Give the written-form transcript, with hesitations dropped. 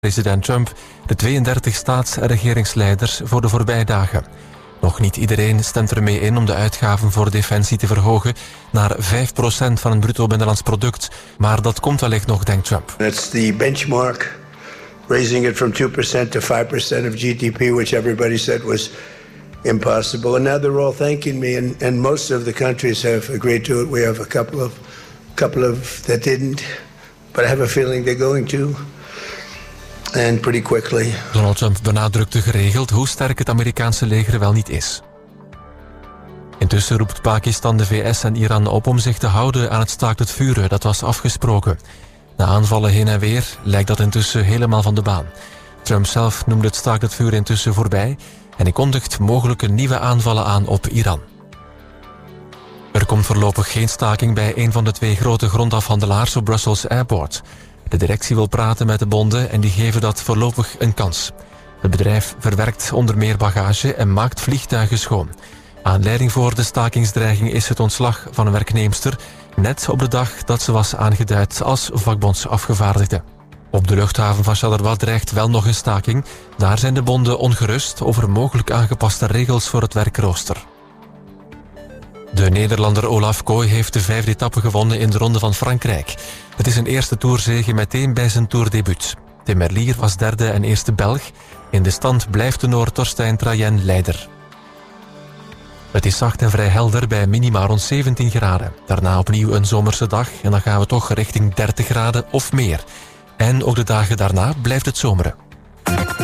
president Trump de 32 staats- en regeringsleiders voor de voorbije dagen. Nog niet iedereen stemt ermee in om de uitgaven voor defensie te verhogen naar 5% van het bruto binnenlands product. Maar dat komt wellicht nog, denkt Trump. That's the benchmark, raising it from 2% to 5% of GDP, which everybody said was impossible. And now they're all thanking me, and most of the countries have agreed to it. We have a couple of that didn't, but I have a feeling they're going to. And pretty quickly. Donald Trump benadrukte geregeld hoe sterk het Amerikaanse leger wel niet is. Intussen roept Pakistan de VS en Iran op om zich te houden aan het staakt het vuren dat was afgesproken. Na aanvallen heen en weer lijkt dat intussen helemaal van de baan. Trump zelf noemde het staakt het vuren intussen voorbij en hij kondigt mogelijke nieuwe aanvallen aan op Iran. Er komt voorlopig geen staking bij een van de 2 grote grondafhandelaars op Brussels Airport. De directie wil praten met de bonden en die geven dat voorlopig een kans. Het bedrijf verwerkt onder meer bagage en maakt vliegtuigen schoon. Aanleiding voor de stakingsdreiging is het ontslag van een werknemster, net op de dag dat ze was aangeduid als vakbondsafgevaardigde. Op de luchthaven van Charleroi dreigt wel nog een staking. Daar zijn de bonden ongerust over mogelijk aangepaste regels voor het werkrooster. De Nederlander Olaf Kooi heeft de 5e etappe gewonnen in de Ronde van Frankrijk. Het is een eerste tourzege meteen bij zijn toerdebuut. Tim Merlier was derde en eerste Belg. In de stand blijft de Noor Torstein Trayen leider. Het is zacht en vrij helder bij minima rond 17 graden. Daarna opnieuw een zomerse dag en dan gaan we toch richting 30 graden of meer. En ook de dagen daarna blijft het zomeren.